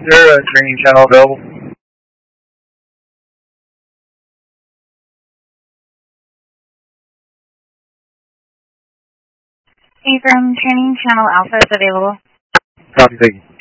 there a training channel available? Affirm, training channel Alpha is available. Copy, thank you.